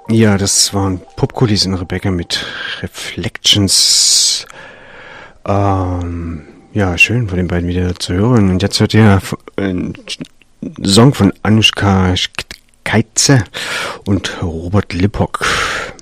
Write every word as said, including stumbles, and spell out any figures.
Ja, das waren Popkulissen, Rebecca mit Reflections. Ähm, ja, schön von den beiden wieder zu hören. Und jetzt hört ihr einen Song von Anushka Kaitze und Robert Lippock.